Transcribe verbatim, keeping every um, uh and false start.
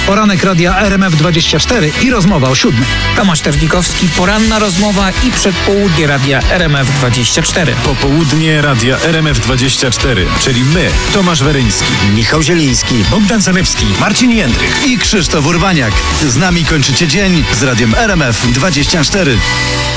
Poranek Radia R M F dwadzieścia cztery i rozmowa o siódmej. Tomasz Terlikowski, poranna rozmowa i przedpołudnie Radia R M F dwadzieścia cztery. Popołudnie Radia R M F dwadzieścia cztery, czyli my, Tomasz Weryński, Michał Zieliński, Bogdan Zalewski, Marcin Jędrych i Krzysztof Urbaniak. Z nami kończycie dzień z Radiem R M F dwadzieścia cztery.